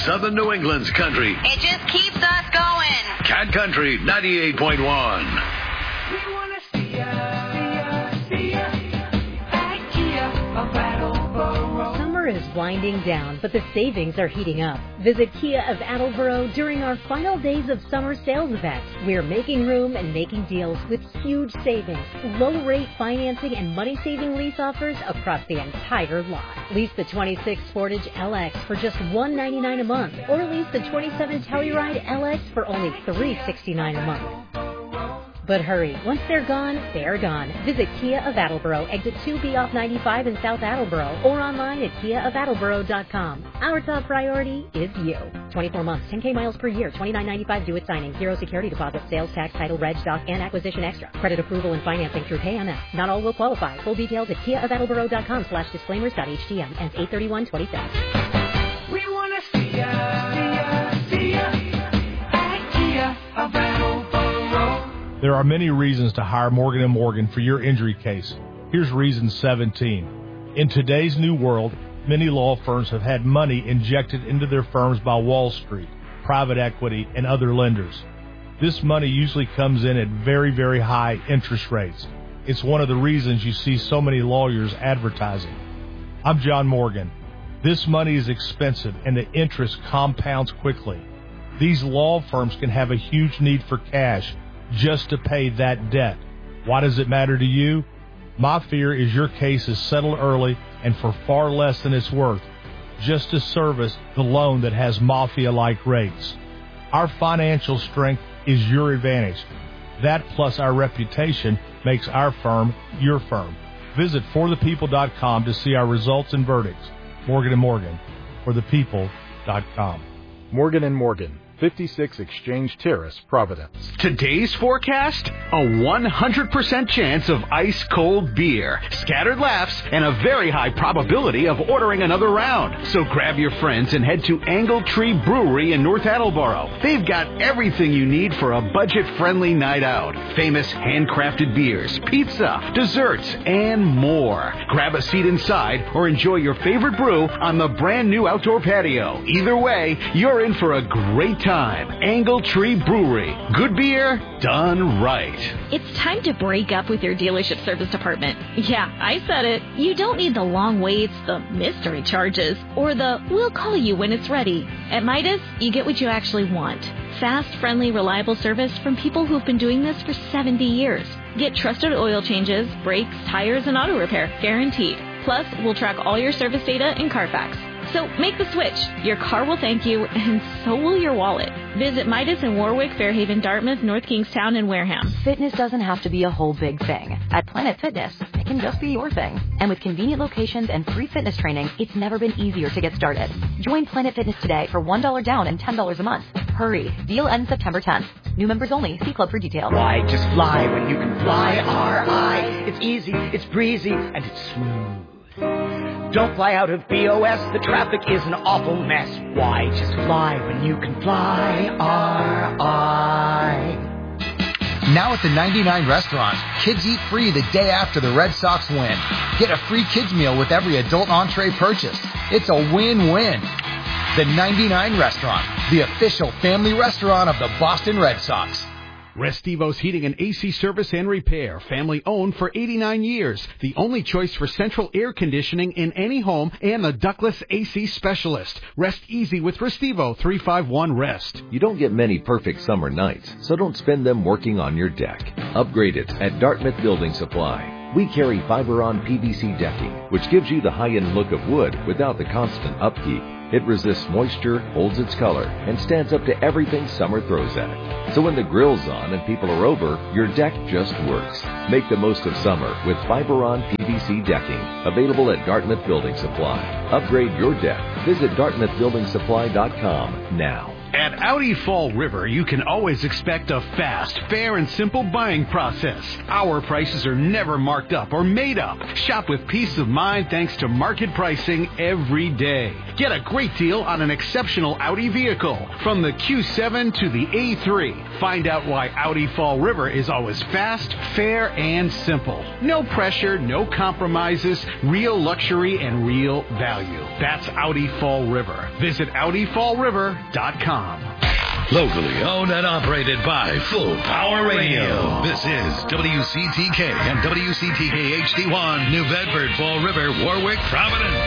Southern New England's country. It just keeps us going. Cat Country 98.1. We want to see ya at Kia of Attleboro. Summer is winding down, but the savings are heating up. Visit Kia of Attleboro during our final days of summer sales event. We're making room and making deals with huge savings, low-rate financing, and money-saving lease offers across the entire lot. Lease the 26 Sportage LX for just $199 a month, or lease the 27 Telluride LX for only $369 a month. But hurry, once they're gone, they're gone. Visit Kia of Attleboro, exit 2B off 95 in South Attleboro, or online at kiaofattleboro.com. Our top priority is you. 24 months, 10K miles per year, $29.95 due at signing, 0 security deposit, sales tax, title, reg, doc, and acquisition extra. Credit approval and financing through PayMS. Not all will qualify. Full details at kiaofattleboro.com/disclaimers.htm. Ends 8/31/26. We want to see ya at Kia of Attleboro. There are many reasons to hire Morgan & Morgan for your injury case. Here's reason 17. In today's new world, many law firms have had money injected into their firms by Wall Street, private equity, and other lenders. This money usually comes in at very, very high interest rates. It's one of the reasons you see so many lawyers advertising. I'm John Morgan. This money is expensive, and the interest compounds quickly. These law firms can have a huge need for cash just to pay that debt. Why does it matter to you? My fear is your case is settled early and for far less than it's worth, just to service the loan that has mafia-like rates. Our financial strength is your advantage. That plus our reputation makes our firm your firm. Visit forthepeople.com to see our results and verdicts. Morgan & Morgan, forthepeople.com. Morgan & Morgan, 56 Exchange Terrace, Providence. Today's forecast, a 100% chance of ice-cold beer, scattered laughs, and a very high probability of ordering another round. So grab your friends and head to Angle Tree Brewery in North Attleboro. They've got everything you need for a budget-friendly night out. Famous handcrafted beers, pizza, desserts, and more. Grab a seat inside or enjoy your favorite brew on the brand new outdoor patio. Either way, you're in for a great time. Angle Tree Brewery. Good beer done right. It's time to break up with your dealership service department. Yeah, I said it. You don't need the long waits, the mystery charges, or the we'll call you when it's ready. At Midas, you get what you actually want. Fast, friendly, reliable service from people who've been doing this for 70 years. Get trusted oil changes, brakes, tires, and auto repair, guaranteed. Plus, we'll track all your service data in Carfax. So make the switch. Your car will thank you, and so will your wallet. Visit Midas in Warwick, Fairhaven, Dartmouth, North Kingstown, and Wareham. Fitness doesn't have to be a whole big thing. At Planet Fitness, it can just be your thing. And with convenient locations and free fitness training, it's never been easier to get started. Join Planet Fitness today for $1 down and $10 a month. Hurry. Deal ends September 10th. New members only. See club for details. Why just fly when you can fly RI? It's easy, it's breezy, and it's smooth. Don't fly out of BOS, the traffic is an awful mess. Why just fly when you can fly RI? Now at the 99 restaurant, kids eat free the day after the Red Sox win. Get a free kids meal with every adult entree purchased. It's a win-win. The 99 restaurant, the official family restaurant of the Boston Red Sox. Restivo's Heating and AC Service and Repair, family owned for 89 years. The only choice for central air conditioning in any home and the ductless AC specialist. Rest easy with Restivo 351-REST. You don't get many perfect summer nights, so don't spend them working on your deck. Upgrade it at Dartmouth Building Supply. We carry Fiberon PVC decking, which gives you the high-end look of wood without the constant upkeep. It resists moisture, holds its color, and stands up to everything summer throws at it. So when the grill's on and people are over, your deck just works. Make the most of summer with Fiberon PVC decking. Available at Dartmouth Building Supply. Upgrade your deck. Visit DartmouthBuildingSupply.com now. At Audi Fall River, you can always expect a fast, fair, and simple buying process. Our prices are never marked up or made up. Shop with peace of mind thanks to market pricing every day. Get a great deal on an exceptional Audi vehicle, from the Q7 to the A3. Find out why Audi Fall River is always fast, fair, and simple. No pressure, no compromises, real luxury and real value. That's Audi Fall River. Visit AudiFallRiver.com. Locally owned and operated by Full Power Radio. This is WCTK and WCTK HD1, New Bedford, Fall River, Warwick, Providence.